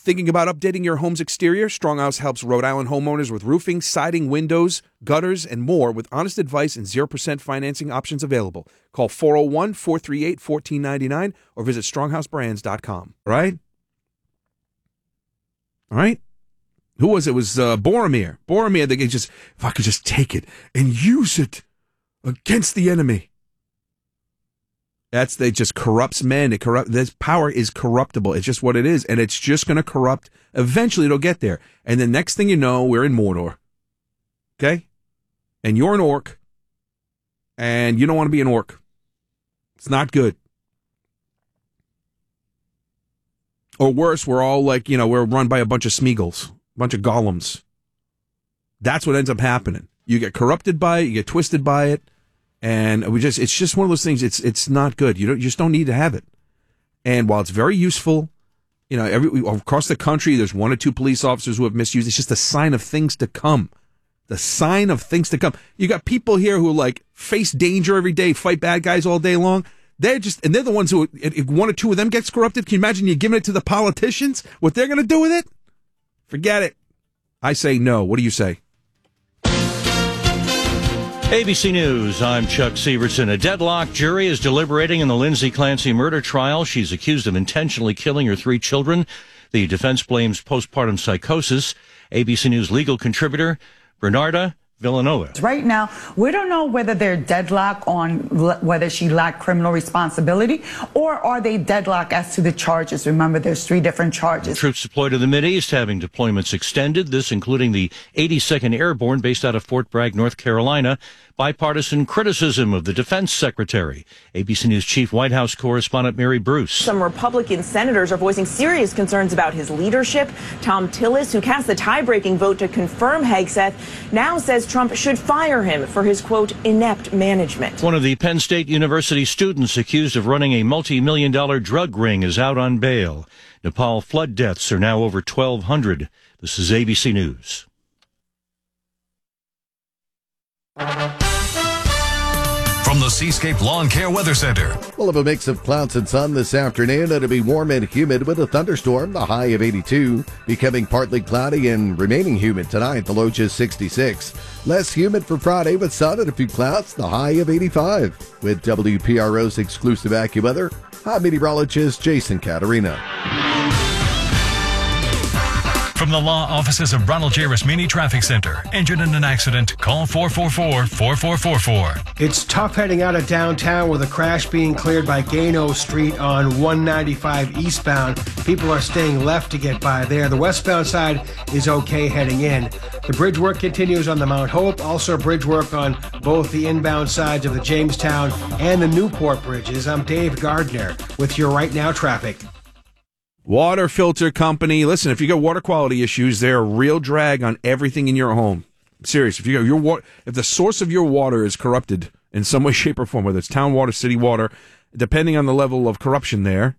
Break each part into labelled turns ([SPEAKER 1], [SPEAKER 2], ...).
[SPEAKER 1] Thinking about updating your home's exterior? Stronghouse helps Rhode Island homeowners with roofing, siding, windows, gutters, and more with honest advice and 0% financing options available. Call 401-438-1499 or visit stronghousebrands.com. All right? All right? Who was it? It was Boromir. Boromir, if I could just take it and use it against the enemy. It just corrupts men. This power is corruptible. It's just what it is, and it's just going to corrupt. Eventually, it'll get there, and the next thing you know, we're in Mordor. Okay, and you're an orc, and you don't want to be an orc. It's not good. Or worse, we're all we're run by a bunch of Smeagol's, a bunch of golems. That's what ends up happening. You get corrupted by it. You get twisted by it. And it's just one of those things. It's not good. You just don't need to have it. And while it's very useful, across the country, there's 1 or 2 police officers who have misused. It's just a sign of things to come. The sign of things to come. You got people here who face danger every day, fight bad guys all day long. They're the ones who, if 1 or 2 of them gets corrupted, can you imagine you giving it to the politicians? What they're going to do with it? Forget it. I say no. What do you say?
[SPEAKER 2] ABC News, I'm Chuck Severson. A deadlocked jury is deliberating in the Lindsay Clancy murder trial. She's accused of intentionally killing her 3 children. The defense blames postpartum psychosis. ABC News legal contributor Bernarda Villanova.
[SPEAKER 3] Right now, we don't know whether they're deadlocked on whether she lacked criminal responsibility, or are they deadlocked as to the charges. Remember, there's 3 different charges.
[SPEAKER 2] Troops deployed to the Mideast having deployments extended, this including the 82nd Airborne based out of Fort Bragg, North Carolina. Bipartisan criticism of the defense secretary. ABC News chief White House correspondent Mary Bruce.
[SPEAKER 4] Some Republican senators are voicing serious concerns about his leadership. Tom Tillis, who cast the tie-breaking vote to confirm Hegseth, now says Trump should fire him for his, quote, inept management.
[SPEAKER 2] One of the Penn State University students accused of running a multi-million-dollar drug ring is out on bail. Nepal flood deaths are now over 1,200. This is ABC News.
[SPEAKER 5] From the Seascape Lawn Care Weather Center.
[SPEAKER 6] We'll have a mix of clouds and sun this afternoon. It'll be warm and humid with a thunderstorm, the high of 82. Becoming partly cloudy and remaining humid tonight, the low just 66. Less humid for Friday with sun and a few clouds, the high of 85. With WPRO's exclusive AccuWeather, I'm meteorologist Jason Caterina.
[SPEAKER 5] From the law offices of Ronald J. Rasmini Traffic Center. Injured in an accident? Call 444-4444.
[SPEAKER 7] It's tough heading out of downtown with a crash being cleared by Gano Street on 195 eastbound. People are staying left to get by there. The westbound side is okay heading in. The bridge work continues on the Mount Hope. Also bridge work on both the inbound sides of the Jamestown and the Newport bridges. I'm Dave Gardner with your Right Now traffic.
[SPEAKER 1] Water filter company. Listen, if you got water quality issues, they're a real drag on everything in your home. Serious. If the source of your water is corrupted in some way, shape, or form, whether it's town water, city water, depending on the level of corruption there,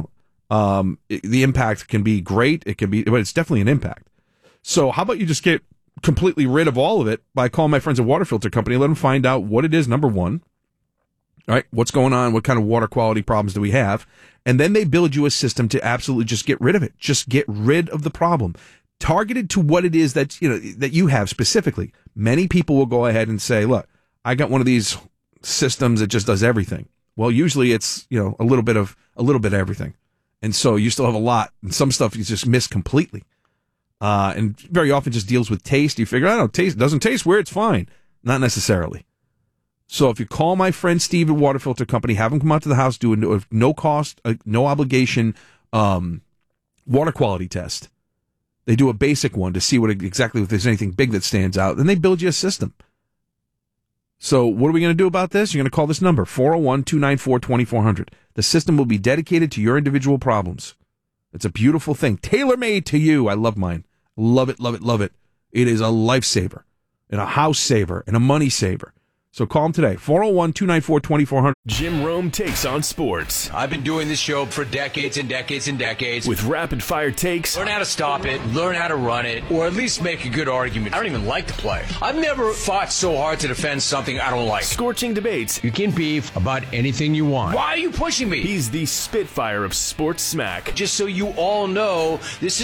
[SPEAKER 1] the impact can be great. It can be, but it's definitely an impact. So how about you just get completely rid of all of it by calling my friends at Water Filter Company, let them find out what it is, number one. All right, what's going on? What kind of water quality problems do we have? And then they build you a system to absolutely just get rid of it. Just get rid of the problem. Targeted to what it is that you have specifically. Many people will go ahead and say, look, I got one of these systems that just does everything. Well, usually it's, a little bit of everything. And so you still have a lot, and some stuff you just miss completely. And very often just deals with taste. You figure, taste doesn't taste weird, it's fine. Not necessarily. So if you call my friend Steve at Water Filter Company, have him come out to the house, do a no cost, no obligation water quality test. They do a basic one to see exactly if there's anything big that stands out. Then they build you a system. So what are we going to do about this? You're going to call this number, 401-294-2400. The system will be dedicated to your individual problems. It's a beautiful thing. Tailor-made to you. I love mine. Love it, love it, love it. It is a lifesaver and a house saver and a money saver. So call them today, 401-294-2400.
[SPEAKER 8] Jim Rome takes on sports.
[SPEAKER 9] I've been doing this show for decades and decades and decades.
[SPEAKER 8] With rapid-fire takes.
[SPEAKER 9] Learn how to stop it, learn how to run it, or at least make a good argument. I don't even like the play. I've never fought so hard to defend something I don't like.
[SPEAKER 8] Scorching debates.
[SPEAKER 9] You can beef about anything you want. Why are you pushing me?
[SPEAKER 8] He's the Spitfire of sports smack.
[SPEAKER 9] Just so you all know, this is